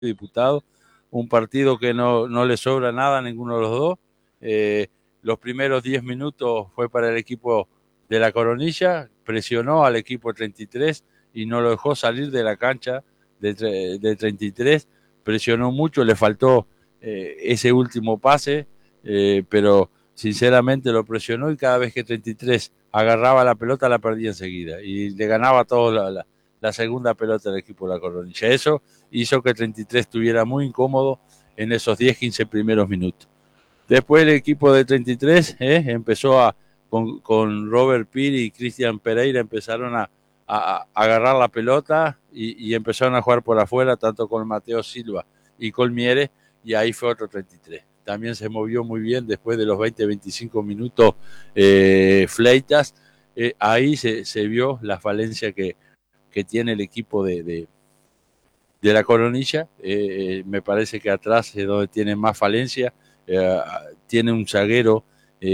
Diputado, un partido que no le sobra nada a ninguno de los dos. Los primeros 10 minutos fue para el equipo de la Coronilla, presionó al equipo 33 y no lo dejó salir de la cancha de 33, presionó mucho, le faltó ese último pase, pero sinceramente lo presionó y cada vez que 33 agarraba la pelota la perdía enseguida y le ganaba todo la segunda pelota del equipo de la Coronilla. Eso hizo que 33 estuviera muy incómodo en esos 10-15 primeros minutos. Después el equipo de 33 empezó con Robert Piri y Cristian Pereira empezaron a agarrar la pelota y empezaron a jugar por afuera, tanto con Mateo Silva y Colmiere, y ahí fue otro 33. También se movió muy bien después de los 20-25 minutos Fleitas. Ahí se vio la falencia que tiene el equipo de la Coronilla. Me parece que atrás es donde tiene más falencia. Tiene un zaguero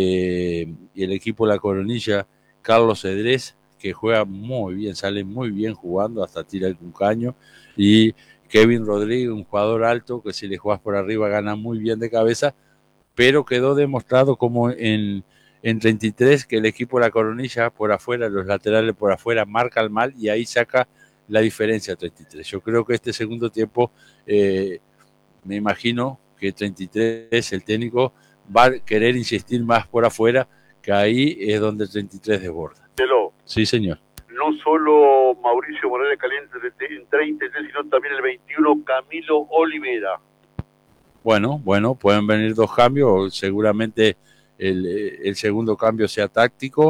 y el equipo de la Coronilla, Carlos Cedrés, que juega muy bien, sale muy bien jugando, hasta tira un caño, y Kevin Rodríguez, un jugador alto que si le juegas por arriba gana muy bien de cabeza, pero quedó demostrado como en 33 que el equipo de la Coronilla por afuera, los laterales por afuera marcan mal y ahí saca la diferencia 33. Yo creo que este segundo tiempo me imagino que 33 el técnico va a querer insistir más por afuera, que ahí es donde el 33 desborda. Sí, señor. No solo Mauricio Morales Caliente en 33, sino también el 21 Camilo Olivera. Bueno, pueden venir dos cambios, seguramente el segundo cambio sea táctico,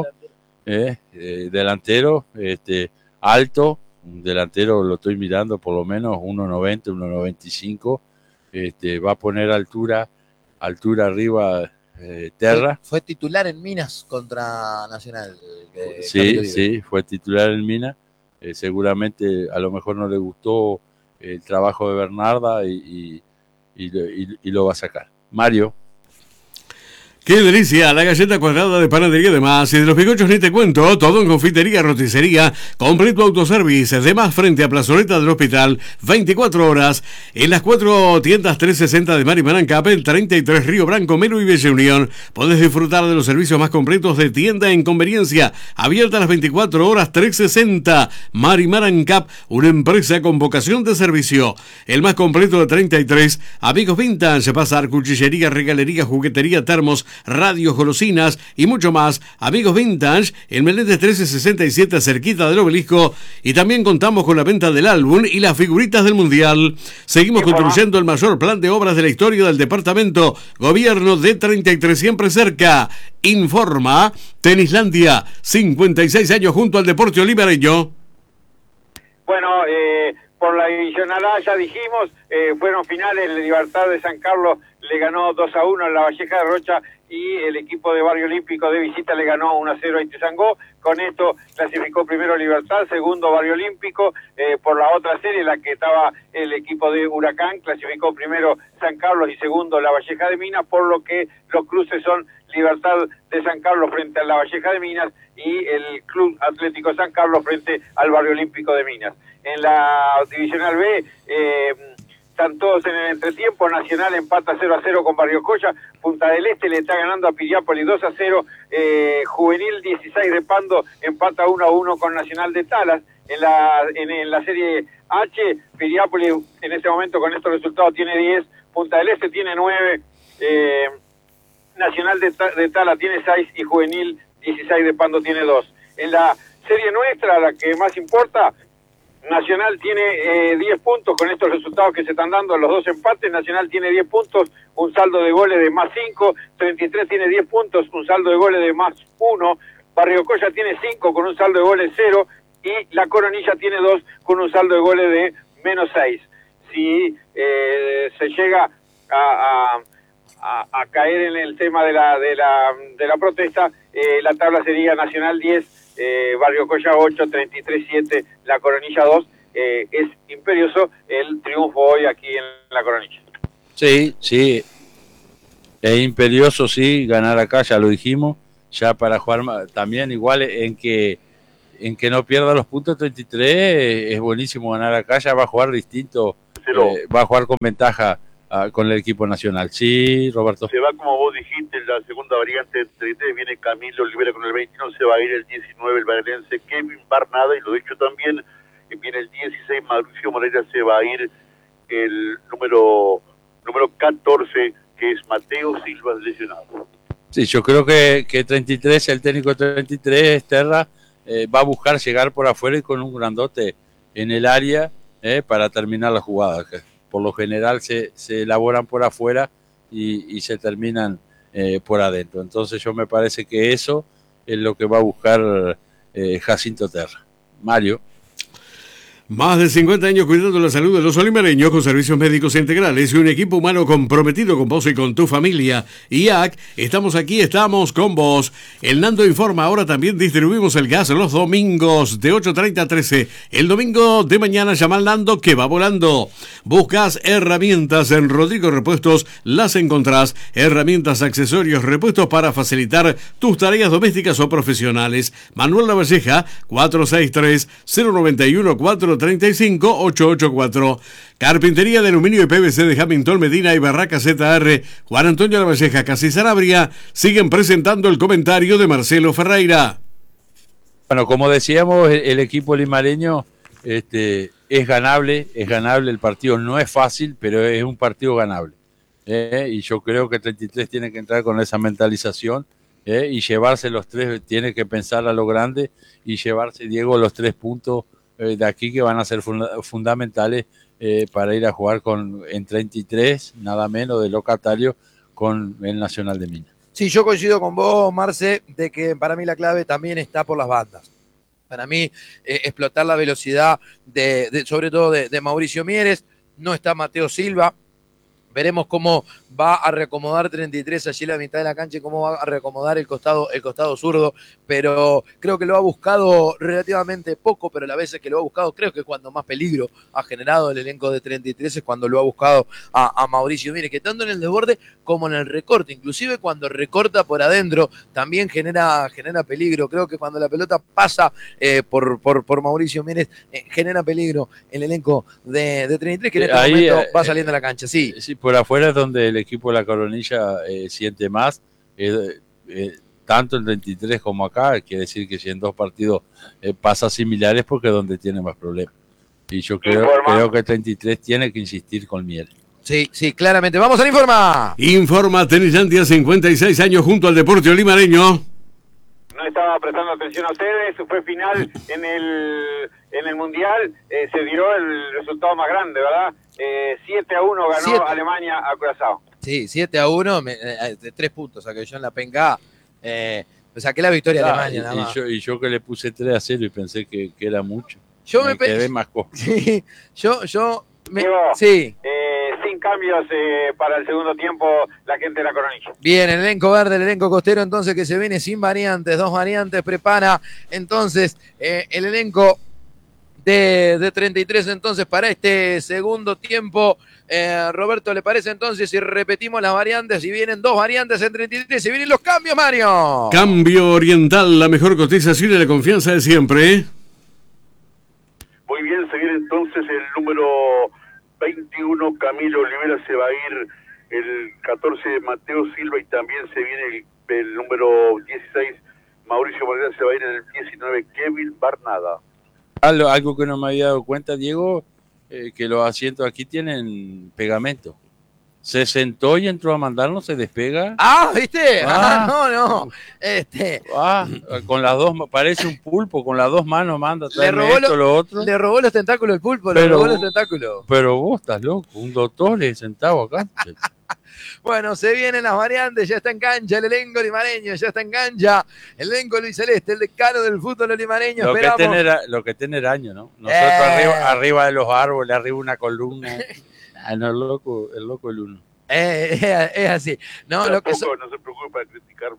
delantero, alto, un delantero lo estoy mirando por lo menos 1.90, 1.95, va a poner altura arriba, Terra. Fue titular en Minas contra Nacional. Sí, fue titular en Minas, seguramente a lo mejor no le gustó el trabajo de Bernarda y lo va a sacar. Mario. ¡Qué delicia! La galleta cuadrada de Panadería de Más y de los bizcochos ni te cuento. Todo en confitería, roticería, completo autoservice. De Más frente a Plazoleta del Hospital, 24 horas. En las 4 tiendas 360 de Marimarán Cap, el 33 Río Branco, Melo y Bella Unión. Podés disfrutar de los servicios más completos de tienda en conveniencia. Abierta las 24 horas 360. Marimarán Cap, una empresa con vocación de servicio. El más completo de 33. Amigos Vintage, pasar cuchillería, regalería, juguetería, termos, radios, golosinas y mucho más. Amigos Vintage, en Meléndez 1367, cerquita del Obelisco. Y también contamos con la venta del álbum y las figuritas del Mundial. Seguimos construyendo el mayor plan de obras de la historia del departamento. Gobierno de 33, siempre cerca. Informa Tenislandia, 56 años junto al deporte olivareño. Bueno, por la divisional A ya dijimos, fueron finales. La Libertad de San Carlos le ganó 2-1 en la Valleja de Rocha y el equipo de Barrio Olímpico de visita le ganó 1-0 a Ituzaingó. Con esto clasificó primero Libertad, segundo Barrio Olímpico. Por la otra serie, la que estaba el equipo de Huracán, clasificó primero San Carlos y segundo la Valleja de Minas, por lo que los cruces son Libertad de San Carlos frente a la Valleja de Minas y el Club Atlético San Carlos frente al Barrio Olímpico de Minas. En la Divisional B, están todos en el entretiempo. Nacional empata 0-0 con Barrio Coya. Punta del Este le está ganando a Piriápolis 2-0. Juvenil 16 de Pando empata 1-1 con Nacional de Talas. En la serie H, Piriápolis en este momento con estos resultados tiene 10. Punta del Este tiene 9. Nacional de Talas tiene 6 y Juvenil 16 de Pando tiene 2. En la serie nuestra, la que más importa, Nacional tiene 10 puntos con estos resultados que se están dando, los dos empates. Nacional tiene 10 puntos, un saldo de goles de más 5. 33 tiene 10 puntos, un saldo de goles de más 1. Barrio Coya tiene 5 con un saldo de goles 0. Y la Coronilla tiene 2 con un saldo de goles de menos 6. Si se llega a caer en el tema de la protesta, la tabla sería Nacional 10, Barrio Coya 8, 33 7, la Coronilla 2. Es imperioso el triunfo hoy aquí en la Coronilla. Sí, es imperioso, sí, ganar acá, ya lo dijimos, ya para jugar también igual en que no pierda los puntos 33, es buenísimo ganar acá, ya va a jugar distinto Marcelo. Va a jugar con ventaja con el equipo nacional. Sí, Roberto. Se va, como vos dijiste, en la segunda variante del 33, viene Camilo Olivera con el 21, se va a ir el 19, el bahiense Kevin Barnada, y lo dicho también, viene el 16, Mauricio Moreira, se va a ir el número 14, que es Mateo Silva, lesionado. Sí, yo creo que 33, el técnico 33, Terra, va a buscar llegar por afuera y con un grandote en el área para terminar la jugada. Que por lo general se elaboran por afuera y se terminan por adentro. Entonces yo me parece que eso es lo que va a buscar Jacinto Terra. Mario. Más de 50 años cuidando la salud de los olimareños con servicios médicos integrales y un equipo humano comprometido con vos y con tu familia. IAC, estamos aquí, estamos con vos. El Nando informa, ahora también distribuimos el gas los domingos de 8:30 a 13. El domingo de mañana llama al Nando que va volando. Buscas herramientas en Rodrigo Repuestos, las encontrás. Herramientas, accesorios, repuestos para facilitar tus tareas domésticas o profesionales. Manuel Lavalleja, 463-091-435-884. Carpintería de aluminio y PVC de Hamilton Medina y Barraca ZR. Juan Antonio Lavalleja, Casi Sanabria. Siguen presentando el comentario de Marcelo Ferreira. Bueno, como decíamos, el equipo limareño es ganable, el partido no es fácil, pero es un partido ganable. Y yo creo que 33 tiene que entrar con esa mentalización y llevarse los tres, tiene que pensar a lo grande y llevarse, Diego, los 3 puntos de aquí que van a ser fundamentales para ir a jugar en 33, nada menos de locatario, con el Nacional de Minas. Sí, yo coincido con vos, Marce, de que para mí la clave también está por las bandas. Para mí, explotar la velocidad, sobre todo de Mauricio Mieres. No está Mateo Silva. Veremos cómo va a reacomodar 33 allí en la mitad de la cancha y cómo va a reacomodar el costado zurdo, pero creo que lo ha buscado relativamente poco, pero a la vez que lo ha buscado, creo que cuando más peligro ha generado el elenco de 33 es cuando lo ha buscado a Mauricio Mieres, que tanto en el desborde como en el recorte, inclusive cuando recorta por adentro, también genera peligro. Creo que cuando la pelota pasa por Mauricio Mieres, genera peligro el elenco de 33, que en este momento va saliendo a la cancha. Sí, por afuera es donde el equipo de la Coronilla siente más, tanto en 33 como acá. Quiere decir que si en 2 partidos pasa similares, porque es donde tiene más problemas. Y yo creo que 33 tiene que insistir con Miel. Sí, claramente. Vamos al Informa. Informa, Tenisantia, 56 años junto al deporte olimareño. No estaba prestando atención a ustedes, fue final en el Mundial, se dio el resultado más grande, ¿verdad? 7-1 ganó Alemania a Curazao. Sí, 7-1, de 3 puntos, saqué yo en la penca, saqué la victoria a Alemania nada más. Y yo que le puse 3-0 y pensé que era mucho. Yo me quedé más cojo. Sí, sí. Sin cambios para el segundo tiempo la gente de la Coronilla. Bien, el elenco verde, el elenco costero, entonces, que se viene sin variantes, 2 variantes, prepara entonces el elenco de 33 entonces para este segundo tiempo. Roberto, ¿le parece entonces si repetimos las variantes? Si vienen 2 variantes en 33, si vienen los cambios, Mario. Cambio Oriental, la mejor cotización y la confianza de siempre. Muy bien, se viene entonces el número 21, Camilo Olivera, se va a ir el 14, Mateo Silva, y también se viene el número 16, Mauricio Moreira, se va a ir en el 19, Kevin Barnada. Algo que no me había dado cuenta, Diego, que los asientos aquí tienen pegamento. Se sentó y entró a mandar, no se despega. ¿Viste? No. Con las 2, parece un pulpo, con las 2 manos manda, lo otro. Le robó los tentáculos el pulpo, le robó los tentáculos. Pero vos estás loco, un doctor sentado acá. Bueno, se vienen las variantes, ya está en cancha el elenco limareño, ya está en cancha el elenco Luis Celeste, el decano del fútbol limareño. Lo que tener año, ¿no? Nosotros arriba de los árboles, arriba una columna. No, el loco el uno. Es así. No se preocupe para criticarme.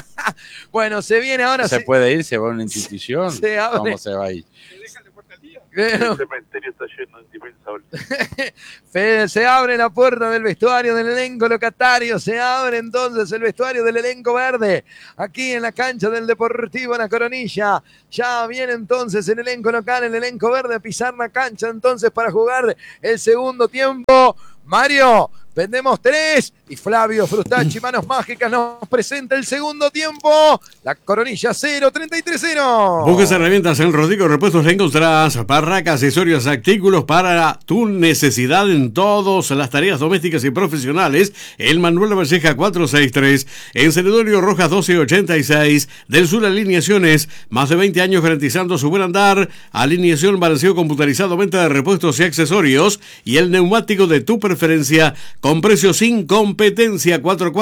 Bueno, se viene ahora. Se puede ir, se va a una institución. Se abre. ¿Cómo se va a ir? Bueno. El cementerio está lleno de indispensables. Fede, se abre la puerta del vestuario del elenco locatario, se abre entonces el vestuario del elenco verde, aquí en la cancha del Deportivo La Coronilla. Ya viene entonces el elenco local, el elenco verde a pisar la cancha entonces para jugar el segundo tiempo. Mario, vendemos 3 y Flavio Frustacci, manos mágicas, nos presenta el segundo tiempo. La Coronilla 0, 33-0. Busques herramientas en Rodrigo Repuestos, encontrarás parracas, accesorios, artículos para tu necesidad en todas las tareas domésticas y profesionales. El Manuel Valleja 463, en Cenedorio Rojas 1286, del Sur Alineaciones, más de 20 años garantizando su buen andar. Alineación, balanceo computarizado, venta de repuestos y accesorios, y el neumático de tu preferencia con precio sin competencia.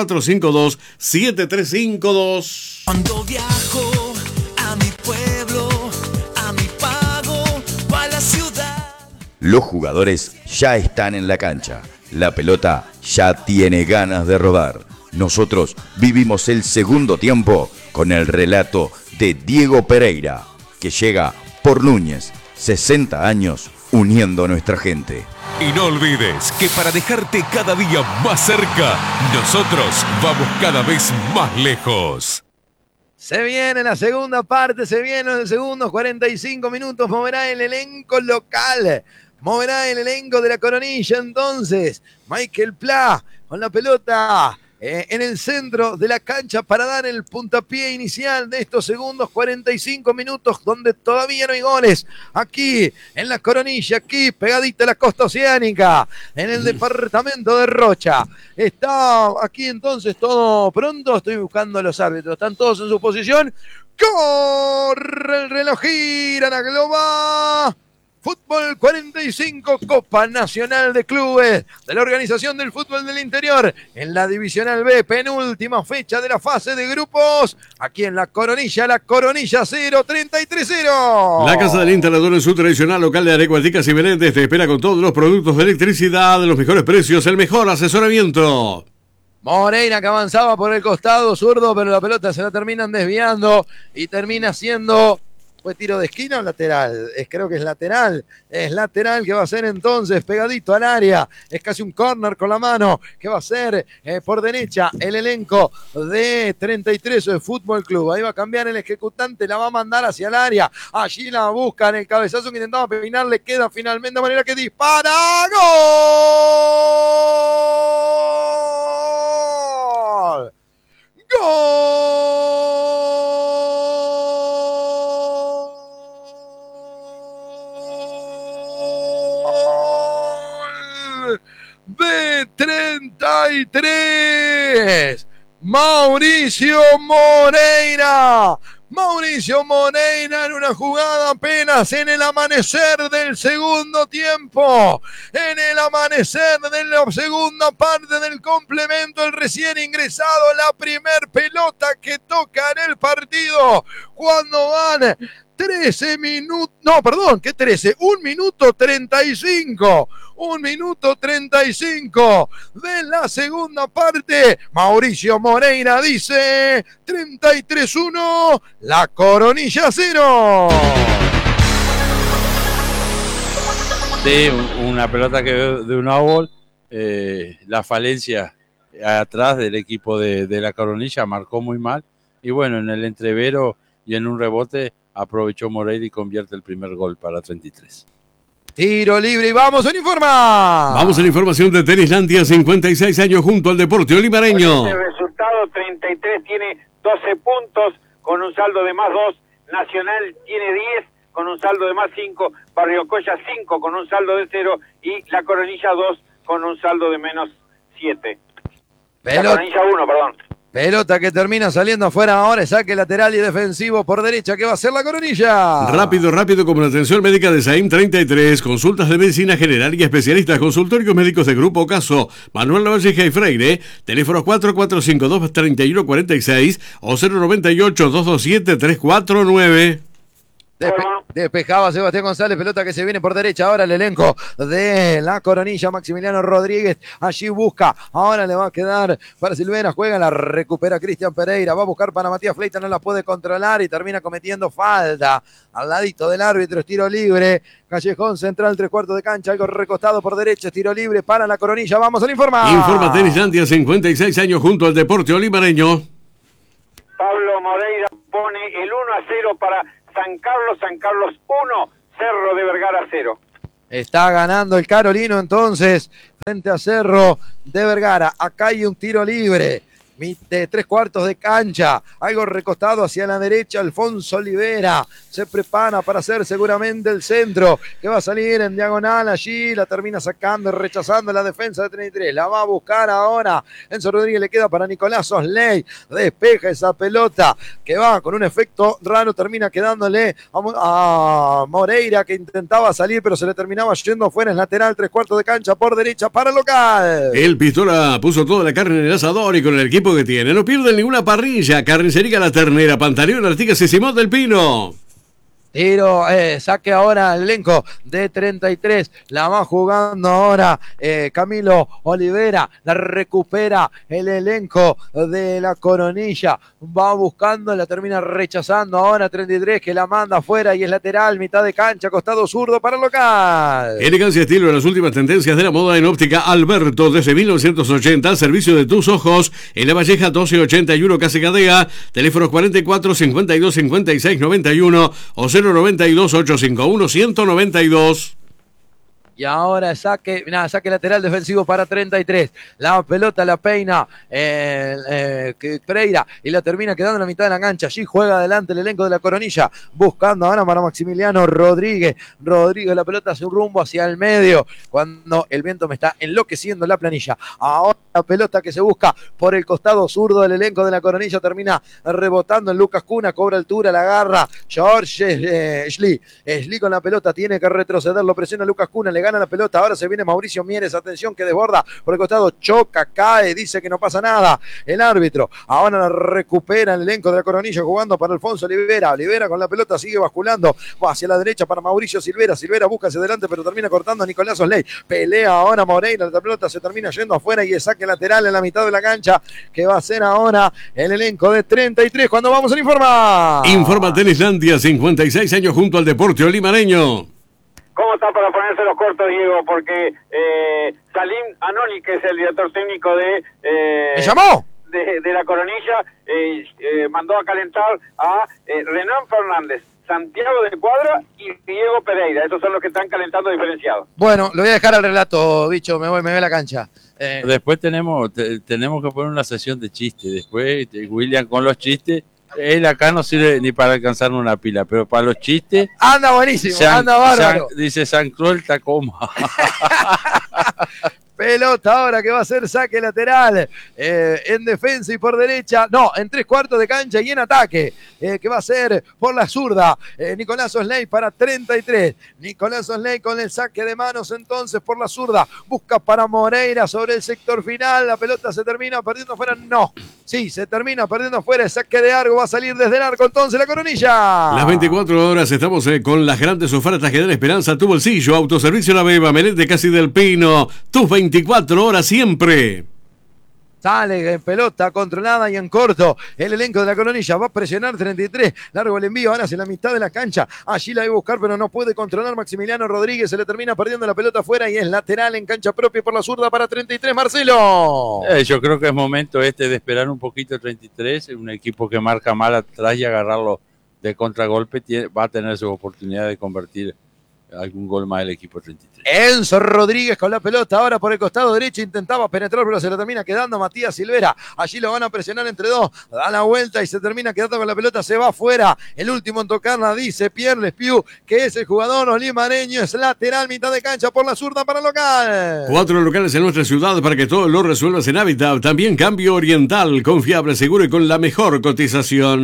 4452-7352. Cuando viajo a mi pueblo, a mi pago o a la ciudad. Los jugadores ya están en la cancha. La pelota ya tiene ganas de rodar. Nosotros vivimos el segundo tiempo con el relato de Diego Pereira, que llega por Núñez, 60 años uniendo a nuestra gente. Y no olvides que para dejarte cada día más cerca, nosotros vamos cada vez más lejos. Se viene la segunda parte, se vienen los segundos 45 minutos, moverá el elenco local, moverá el elenco de la Coronilla entonces. Michael Pla con la pelota en el centro de la cancha para dar el puntapié inicial de estos segundos 45 minutos donde todavía no hay goles. Aquí en la Coronilla, aquí pegadita a la costa oceánica, en el departamento de Rocha. Está aquí entonces todo pronto, estoy buscando a los árbitros, están todos en su posición. Corre el reloj, gira la globa. Fútbol 45, Copa Nacional de Clubes de la Organización del Fútbol del Interior en la Divisional B, penúltima fecha de la fase de grupos, aquí en la Coronilla 0, 33-0. La Casa del Instalador en su tradicional local de Arecuaticas y Menéndez te espera con todos los productos de electricidad, de los mejores precios, el mejor asesoramiento. Moreira que avanzaba por el costado zurdo, pero la pelota se la terminan desviando y termina siendo... ¿Fue tiro de esquina o lateral? Creo que es lateral que va a ser entonces pegadito al área. Es casi un córner con la mano que va a ser por derecha el elenco de 33 de Fútbol Club. Ahí va a cambiar el ejecutante, la va a mandar hacia el área. Allí la buscan, el cabezazo que intentaba peinar le queda finalmente de manera que dispara. ¡Gol! ¡Gol! De 33, Mauricio Moreira en una jugada apenas en el amanecer del segundo tiempo, en el amanecer de la segunda parte del complemento, el recién ingresado, la primer pelota que toca en el partido, cuando van 13 minutos, no, perdón, ¿qué 13? 1 minuto 35 de la segunda parte. Mauricio Moreira dice 33-1, la Coronilla 0. Sí, una pelota que de un gol, la falencia atrás del equipo de la Coronilla marcó muy mal, y bueno, en el entrevero y en un rebote aprovechó Moreira y convierte el primer gol para 33. Tiro libre y vamos a informar. Vamos a la información de Tenislandia, 56 años junto al deporte olimareño. Con este resultado, 33 tiene 12 puntos con un saldo de más 2. Nacional tiene 10 con un saldo de más 5. Barrio Coya 5 con un saldo de 0. Y la Coronilla 2 con un saldo de menos 7. La Coronilla 1, perdón. Pelota que termina saliendo afuera ahora, saque lateral y defensivo por derecha, que va a ser la Coronilla. Rápido, como la atención médica de SAIM 33, consultas de medicina general y especialistas, consultorios médicos de Grupo Caso, Manuel Lavalleja y Freire, teléfonos 4452-3146 o 098-227-349. Despejaba Sebastián González, pelota que se viene por derecha. Ahora el elenco de la Coronilla, Maximiliano Rodríguez. Allí busca. Ahora le va a quedar para Silvera. Juega, la recupera Cristian Pereira. Va a buscar para Matías Fleita, no la puede controlar y termina cometiendo falta. Al ladito del árbitro, es tiro libre. Callejón central, 3/4 de cancha. Algo recostado por derecha, es tiro libre para la Coronilla. Vamos al informe. Informa Tenislandia, 56 años junto al deporte olimareño. Pablo Moreira pone el 1-0 para San Carlos 1, Cerro de Vergara 0. Está ganando el Carolino entonces frente a Cerro de Vergara. Acá hay un tiro libre de 3/4 de cancha, algo recostado hacia la derecha. Alfonso Olivera se prepara para hacer seguramente el centro que va a salir en diagonal. Allí la termina sacando y rechazando la defensa de 33, la va a buscar ahora Enzo Rodríguez, le queda para Nicolás Osley, despeja esa pelota que va con un efecto raro, termina quedándole a Moreira, que intentaba salir pero se le terminaba yendo afuera. En lateral, 3/4 de cancha por derecha para el local. El Pistola puso toda la carne en el asador y con el equipo que tiene no pierden ninguna parrilla. Carnicería La Ternera, Pantaleón, Artigas y Simón del Pino. Tiro, saque ahora el elenco de 33, la va jugando ahora Camilo Olivera, la recupera el elenco de la Coronilla, va buscando, la termina rechazando ahora 33, que la manda afuera y es lateral, mitad de cancha, costado zurdo para el local. Elegancia y estilo en las últimas tendencias de la moda en óptica Alberto, desde 1980, al servicio de tus ojos, en La Valleja 1281, Casa Gadea, teléfonos 44 52 56 91 o 092-851-192. Y ahora saque lateral defensivo para 33. La pelota la peina Pereira y la termina quedando en la mitad de la cancha. Allí juega adelante el elenco de la Coronilla, buscando ahora para Maximiliano Rodríguez. La pelota hace un rumbo hacia el medio cuando el viento me está enloqueciendo la planilla. Ahora la pelota que se busca por el costado zurdo del elenco de la Coronilla termina rebotando en Lucas Cuna, cobra altura, la agarra George Schli con la pelota, tiene que retroceder, lo presiona Lucas Cuna, le gana la pelota, ahora se viene Mauricio Mieres, atención que desborda por el costado, choca, cae, dice que no pasa nada el árbitro. Ahora la recupera el elenco de la Coronilla jugando para Alfonso Olivera con la pelota sigue basculando, va hacia la derecha para Mauricio Silvera busca hacia adelante pero termina cortando a Nicolás Osley, pelea ahora Moreira, la pelota se termina yendo afuera y es saque lateral en la mitad de la cancha que va a ser ahora el elenco de 33 cuando vamos a informar. Informa Tenislandia, 56 años junto al deporte olimareño. ¿Cómo está para ponerse los cortos, Diego? Porque Salim Anoni, que es el director técnico de... ¿Me llamó? De la Coronilla, mandó a calentar a Renan Fernández, Santiago de Cuadra y Diego Pereira. Esos son los que están calentando diferenciados. Bueno, lo voy a dejar al relato, bicho, me voy a la cancha. Después tenemos que poner una sesión de chistes. Después William con los chistes. Él acá no sirve ni para alcanzar una pila, pero para los chistes... Anda buenísimo, anda bárbaro. Dice San Cruel Tacoma. Pelota ahora que va a ser saque lateral en defensa y por derecha, no, en 3/4 de cancha y en ataque, que va a ser por la zurda, Nicolás Osley para 33, Nicolás Osley con el saque de manos entonces por la zurda, busca para Moreira sobre el sector final, la pelota se termina perdiendo fuera, se termina perdiendo fuera, el saque de arco, va a salir desde el arco entonces la Coronilla. Las 24 horas estamos con las grandes ofertas que dan esperanza a tu bolsillo, Autoservicio La Beba, Menéndez Casi del Pino, tus 24 horas siempre. Sale en pelota controlada y en corto. El elenco de la Coronilla va a presionar 33. Largo el envío ahora hacia la mitad de la cancha. Allí la va a buscar, pero no puede controlar Maximiliano Rodríguez. Se le termina perdiendo la pelota afuera y es lateral en cancha propia por la zurda para 33. Marcelo. Yo creo que es momento de esperar un poquito 33. Un equipo que marca mal atrás y agarrarlo de contragolpe va a tener su oportunidad de convertir algún gol más del equipo 33. Enzo Rodríguez con la pelota ahora por el costado derecho, intentaba penetrar pero se lo termina quedando Matías Silvera, allí lo van a presionar entre dos, da la vuelta y se termina quedando con la pelota, se va afuera, el último en tocarla dice Pierre Lespiu, que es el jugador olimareño, es lateral, mitad de cancha por la zurda para el local. 4 locales en nuestra ciudad para que todo lo resuelvas en Habitat, también Cambio Oriental, confiable, seguro y con la mejor cotización.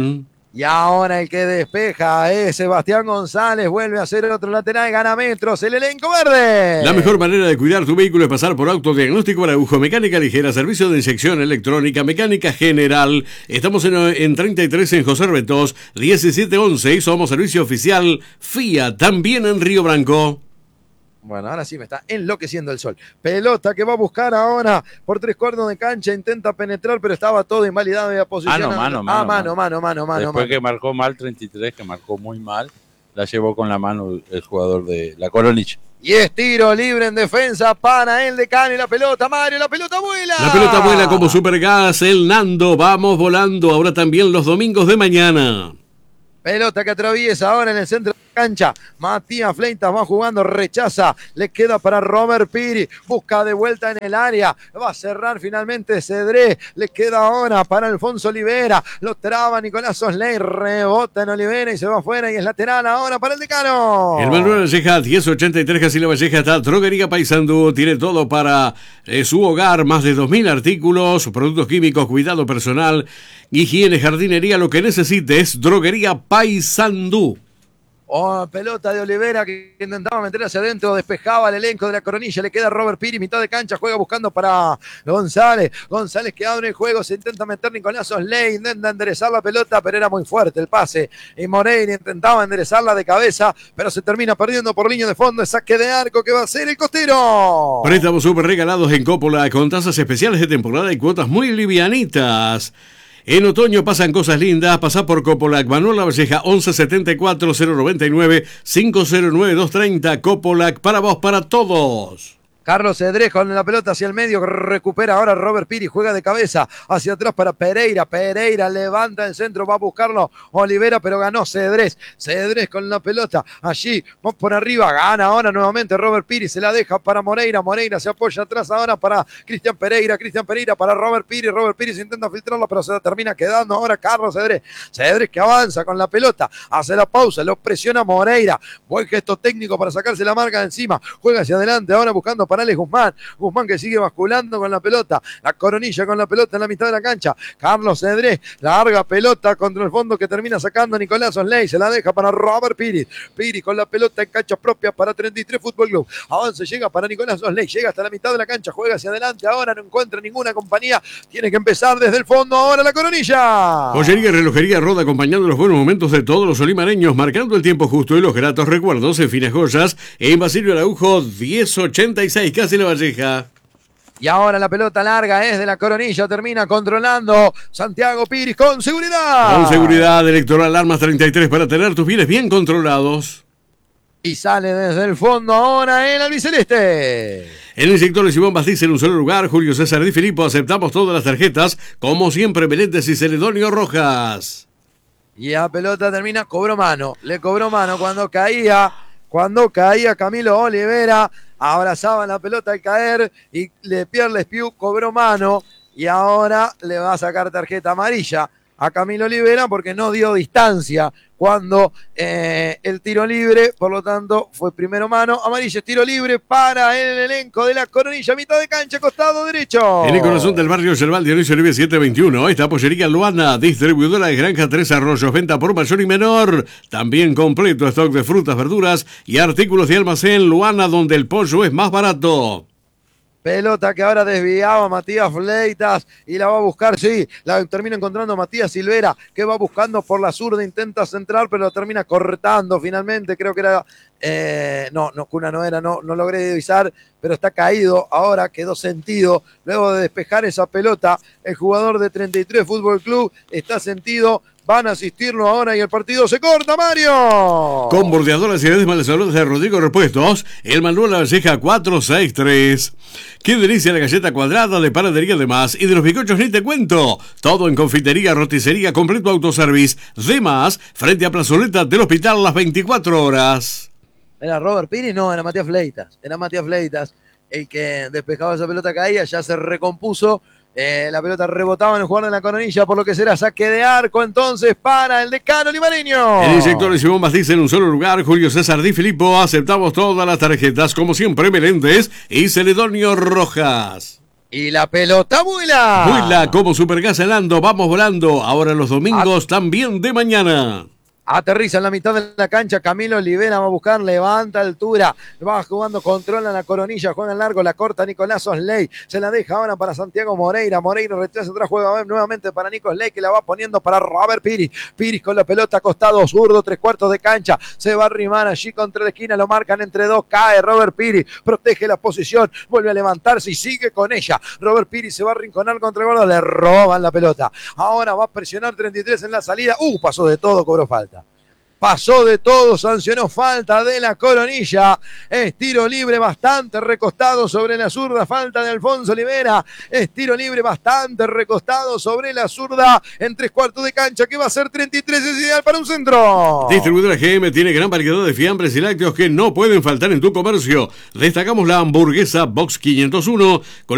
Y ahora el que despeja es Sebastián González, vuelve a hacer otro lateral, gana metros, el elenco verde. La mejor manera de cuidar tu vehículo es pasar por Autodiagnóstico Araujo, mecánica ligera, servicio de inyección electrónica, mecánica general. Estamos en 33 en José Retos, 1711 y somos servicio oficial FIA, también en Río Branco. Bueno, ahora sí me está enloqueciendo el sol. Pelota que va a buscar ahora por 3/4 de cancha, intenta penetrar, pero estaba todo invalidado de la posición. Mano. Después que marcó mal 33, que marcó muy mal, la llevó con la mano el jugador de la Coronilla. Y es tiro libre en defensa para el Decano y la pelota, Mario, la pelota vuela. La pelota vuela como Supergas, el Nando, vamos volando, ahora también los domingos de mañana. Pelota que atraviesa ahora en el centro de la cancha. Matías Fleitas va jugando, rechaza. Le queda para Robert Piri. Busca de vuelta en el área. Va a cerrar finalmente Cedré. Le queda ahora para Alfonso Olivera. Lo traba Nicolás Osley. Rebota en Olivera y se va afuera. Y es lateral ahora para el Decano. El Manuel Valleja, 1083 Casilla Valleja, está Droguería Paysandú. Tiene todo para su hogar. Más de 2000 artículos, productos químicos, cuidado personal, higiene, jardinería. Lo que necesites, Droguería Paysandú. Pelota de Olivera que intentaba meter hacia adentro, despejaba el elenco de la Coronilla, le queda Robert Piri, mitad de cancha, juega buscando para González que abre el juego, se intenta meter Nicolás Osley, intenta enderezar la pelota, pero era muy fuerte el pase, y Moreira intentaba enderezarla de cabeza, pero se termina perdiendo por línea de fondo, el saque de arco que va a ser el costero. Préstamos súper regalados en Coppola con tasas especiales de temporada y cuotas muy livianitas. En otoño pasan cosas lindas, pasa por Copolac, Manuel Lavalleja, 1174-099-509-230, Copolac, para vos, para todos. Carlos Cedrés con la pelota hacia el medio, recupera ahora Robert Piri, juega de cabeza hacia atrás para Pereira, levanta el centro, va a buscarlo Olivera, pero ganó Cedrés con la pelota, allí, va por arriba, gana ahora nuevamente Robert Piri, se la deja para Moreira se apoya atrás ahora para Cristian Pereira para Robert Piri se intenta filtrarla, pero se la termina quedando ahora Carlos Cedrés que avanza con la pelota, hace la pausa, lo presiona Moreira, buen gesto técnico para sacarse la marca de encima, juega hacia adelante ahora buscando para Alex Guzmán que sigue basculando con la pelota, la Coronilla con la pelota en la mitad de la cancha, Carlos Cedrés, larga pelota contra el fondo que termina sacando Nicolás Osley, se la deja para Robert Piri con la pelota en cancha propia para 33 Fútbol Club, avance, llega para Nicolás Osley, llega hasta la mitad de la cancha, juega hacia adelante, ahora no encuentra ninguna compañía, tiene que empezar desde el fondo ahora la Coronilla. Joyería y relojería Roda, acompañando los buenos momentos de todos los olimareños, marcando el tiempo justo y los gratos recuerdos en finas joyas, en Basilio Araujo, 1086 casi La Valleja. Y ahora la pelota larga es de la Coronilla, termina controlando Santiago Piris con seguridad. Con seguridad, Electoral Armas 33 para tener tus bienes bien controlados. Y sale desde el fondo ahora el albiceleste. En el sector de Simón Bastiz en un solo lugar, Julio César Di Filippo, aceptamos todas las tarjetas, como siempre Meléndez y Celedonio Rojas. Y la pelota termina, le cobró mano cuando caía Camilo Olivera, abrazaba la pelota al caer y Pierre Lespiu cobró mano y ahora le va a sacar tarjeta amarilla a Camilo Olivera porque no dio distancia cuando el tiro libre, por lo tanto fue primero mano, amarilla, tiro libre para el elenco de la Coronilla, mitad de cancha, costado derecho. En el corazón del barrio Cerval, Dionisio Olive 721, esta pollería Luana, distribuidora de Granja Tres Arroyos, venta por mayor y menor, también completo stock de frutas, verduras y artículos de almacén Luana, donde el pollo es más barato. Pelota que ahora desviaba Matías Fleitas y la va a buscar, la termina encontrando Matías Silvera, que va buscando por la zurda, intenta centrar, pero la termina cortando finalmente, creo que era, Cuna no era, no logré divisar, pero está caído, ahora quedó sentido, luego de despejar esa pelota, el jugador de 33 Fútbol Club está sentido, van a asistirlo ahora y el partido se corta, Mario. Con bordeadoras y desmalezadores de Rodrigo Repuestos, el Manuel Lavalleja 463. Qué delicia la galleta cuadrada de Panadería de Más y de los bizcochos ni te cuento. Todo en confitería, roticería, completo autoservice. De Más, frente a Plazoleta del Hospital las 24 horas. ¿Era Robert Piri? No, era Matías Fleitas. Era Matías Fleitas el que despejaba esa pelota, caía, ya se recompuso. La pelota rebotaba en el jugador de la Coronilla, por lo que será saque de arco entonces para el Decano limareño. En el sector de Simón Bastiz en un solo lugar, Julio César Di Filippo, aceptamos todas las tarjetas, como siempre Meléndez y Celedonio Rojas. Y la pelota vuela. Vuela como Supergas Lando, vamos volando. Ahora los domingos también de mañana. Aterriza en la mitad de la cancha, Camilo Olivera va a buscar, levanta altura, va jugando, controla la Coronilla, juega en largo, la corta Nicolás Osley, se la deja ahora para Santiago Moreira, Moreira retrasa atrás, juega nuevamente para Nico Osley, que la va poniendo para Robert Piris, Piris con la pelota costado zurdo, 3/4 de cancha, se va a arrimar allí contra la esquina, lo marcan entre dos, cae Robert Piris, protege la posición, vuelve a levantarse y sigue con ella, Robert Piris se va a arrinconar contra el gordo, le roban la pelota, ahora va a presionar 33 en la salida, pasó de todo, cobró falta. Pasó de todo, sancionó falta de la Coronilla. Es tiro libre bastante recostado sobre la zurda. Falta de Alfonso Olivera. Es tiro libre bastante recostado sobre la zurda. En 3/4 de cancha, que va a ser 33. Es ideal para un centro. Distribuidora GM tiene gran variedad de fiambres y lácteos que no pueden faltar en tu comercio. Destacamos la hamburguesa Box 501 con